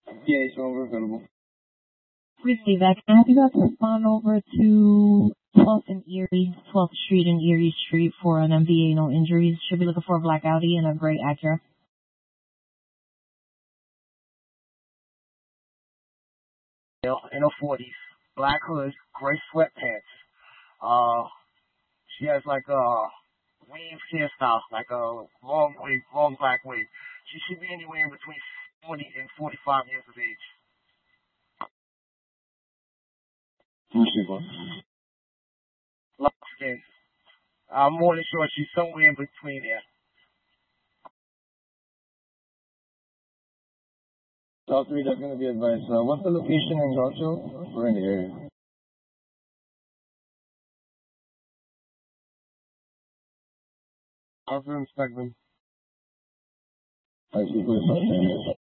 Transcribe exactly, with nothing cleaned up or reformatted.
Yeah, it's over available. Receive that. Can I have you guys respond over to twelfth and Erie, twelfth Street and Erie Street for an M V A, no injuries. Should be looking for a black Audi and a gray Acura. In her forties, black hood, gray sweatpants. Uh, she has like a wave hairstyle, like a long wave, long black wave. She should be anywhere in between forty and forty-five years of age. Light skin. I'm more than sure she's somewhere in between there. Top three, that's going to be advice. Uh, what's the location in Gaucho? We're in the area. I'll inspect them. I see.